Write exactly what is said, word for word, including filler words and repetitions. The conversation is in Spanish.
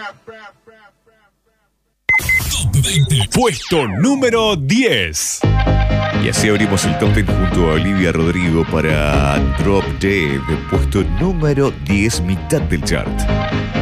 Puesto número diez. Y así abrimos el top diez junto a Olivia Rodrigo para Drop Dead, puesto número diez, mitad del chart.